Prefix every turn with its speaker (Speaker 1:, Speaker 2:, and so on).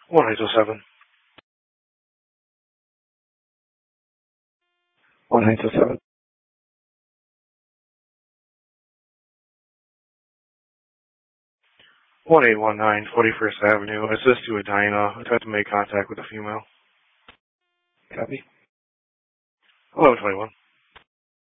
Speaker 1: 1807. 1807. 1819 41st Avenue. Assist to Edina. Attempt to make contact with a female. Copy. 1121.